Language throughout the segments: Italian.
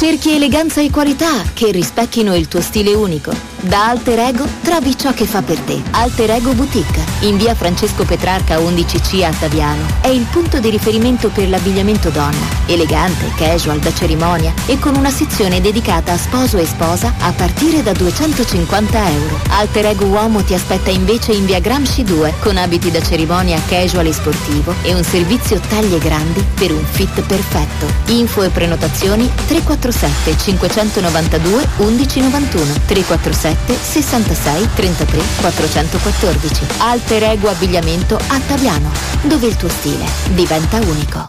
Cerchi eleganza e qualità che rispecchino il tuo stile unico. Da Alter Ego trovi ciò che fa per te. Alter Ego Boutique, in via Francesco Petrarca 11C a Taviano. È il punto di riferimento per l'abbigliamento donna. Elegante, casual, da cerimonia e con una sezione dedicata a sposo e sposa a partire da €250. Alter Ego Uomo ti aspetta invece in via Gramsci 2 con abiti da cerimonia casual e sportivo e un servizio taglie grandi per un fit perfetto. Info e prenotazioni 347 592 1191 347 66 33 414. Alter Ego Abbigliamento a Taviano, dove il tuo stile diventa unico.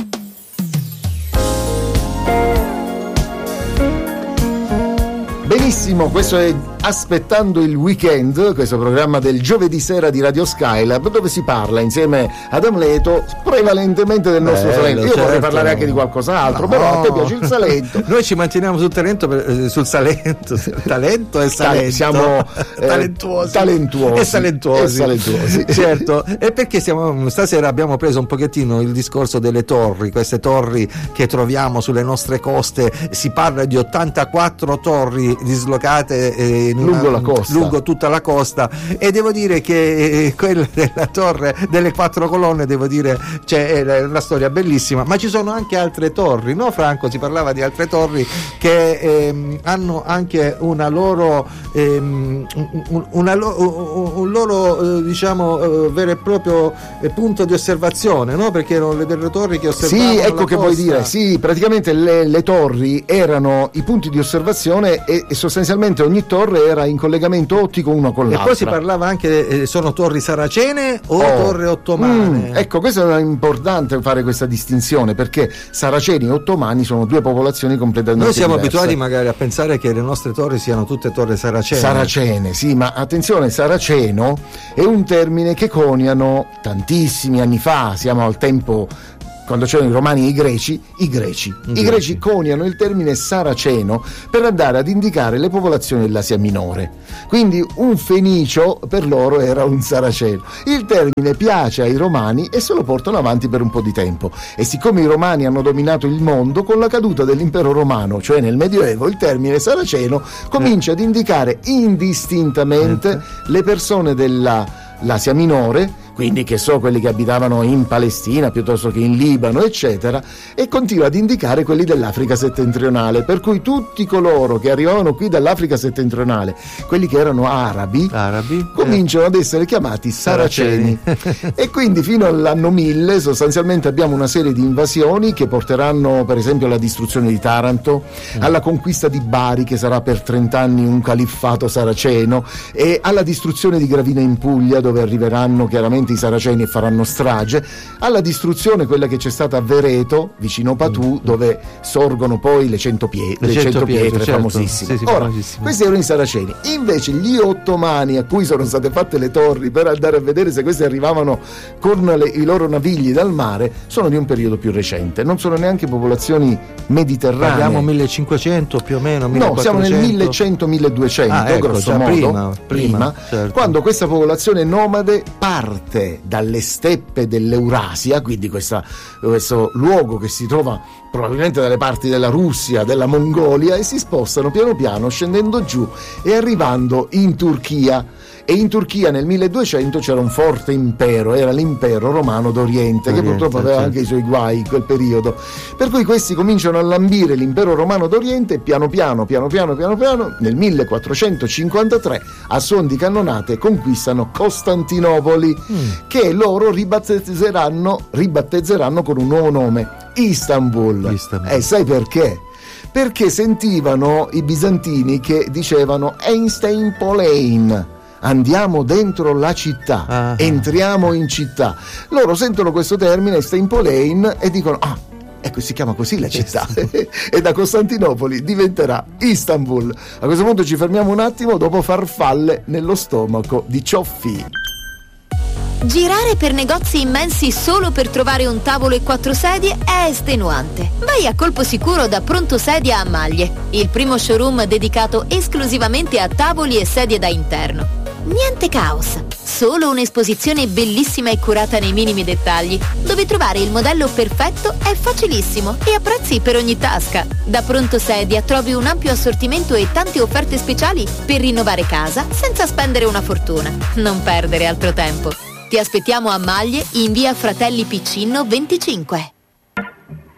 Benissimo, questo è Aspettando il Weekend, questo programma del giovedì sera di Radio Skylab, dove si parla insieme ad Amleto prevalentemente del nostro Salento. Io vorrei parlare anche di qualcos'altro, no, però a te piace il Salento. Noi ci manteniamo sul Talento, sul Salento. Talento e Salento. Siamo talentuosi. E salentuosi. Certo, e perché stasera abbiamo preso un pochettino il discorso delle torri, queste torri che troviamo sulle nostre coste. Si parla di 84 torri dislocate lungo tutta la costa, e devo dire che quella della torre delle 4 colonne, devo dire, è una storia bellissima, ma ci sono anche altre torri, no Franco? Si parlava di altre torri che hanno anche una loro un loro diciamo vero e proprio punto di osservazione, no? Perché erano delle torri che osservavano. Sì, ecco che costa. vuoi dire. Sì, praticamente le torri erano i punti di osservazione e sostanzialmente ogni torre era in collegamento ottico uno con l'altra. E poi si parlava anche sono torri saracene o torri ottomane. Ecco, questo è importante fare questa distinzione, perché saraceni e ottomani sono due popolazioni completamente diverse. Noi siamo abituati magari a pensare che le nostre torri siano tutte torri saracene. Saracene, sì, ma attenzione, saraceno è un termine che coniano tantissimi anni fa, siamo al tempo quando c'erano i romani e i greci coniano il termine saraceno per andare ad indicare le popolazioni dell'Asia minore. Quindi un fenicio per loro era un saraceno. Il termine piace ai romani e se lo portano avanti per un po' di tempo. E siccome i romani hanno dominato il mondo, con la caduta dell'impero romano, cioè nel Medioevo, il termine saraceno comincia ad indicare indistintamente le persone dell'Asia minore, quindi che so, quelli che abitavano in Palestina piuttosto che in Libano, eccetera, e continua ad indicare quelli dell'Africa settentrionale, per cui tutti coloro che arrivavano qui dall'Africa settentrionale, quelli che erano arabi cominciano ad essere chiamati saraceni. E quindi fino all'anno 1000 sostanzialmente abbiamo una serie di invasioni che porteranno per esempio alla distruzione di Taranto, alla conquista di Bari, che sarà per 30 anni un califfato saraceno, e alla distruzione di Gravina in Puglia, dove arriveranno chiaramente i saraceni e faranno strage, alla distruzione quella che c'è stata a Vereto vicino Patù, dove sorgono poi le 100 pietre certo, famosissime. Sì, ora, questi erano i saraceni. Invece gli ottomani, a cui sono state fatte le torri per andare a vedere se questi arrivavano con i loro navigli dal mare, sono di un periodo più recente, non sono neanche popolazioni mediterranee. Parliamo 1500 più o meno, 1400. No, siamo nel 1100-1200, grosso modo, prima certo. Quando questa popolazione nomade parte dalle steppe dell'Eurasia, quindi questo luogo che si trova probabilmente dalle parti della Russia, della Mongolia, e si spostano piano piano scendendo giù e arrivando in Turchia. E in Turchia nel 1200 c'era un forte impero, era l'impero romano d'Oriente, che purtroppo aveva anche i suoi guai in quel periodo, per cui questi cominciano a lambire l'impero romano d'Oriente e piano piano nel 1453 a suon di cannonate conquistano Costantinopoli, che loro ribattezzeranno con un nuovo nome, Istanbul. Sai perché? Perché sentivano i bizantini che dicevano Einstein Polein, andiamo dentro la città, entriamo in città. Loro sentono questo termine Steinpolein e dicono ecco, si chiama così la città e da Costantinopoli diventerà Istanbul. A questo punto ci fermiamo un attimo, dopo farfalle nello stomaco di Cioffi. Girare per negozi immensi solo per trovare un tavolo e 4 sedie è estenuante. Vai a colpo sicuro da Pronto Sedia a Maglie, il primo showroom dedicato esclusivamente a tavoli e sedie da interno. Niente caos, Solo un'esposizione bellissima e curata nei minimi dettagli, dove trovare il modello perfetto è facilissimo e a prezzi per ogni tasca. Da Pronto Sedia trovi un ampio assortimento e tante offerte speciali per rinnovare casa senza spendere una fortuna. Non perdere altro tempo. Ti aspettiamo a Maglie in via Fratelli Piccinno 25.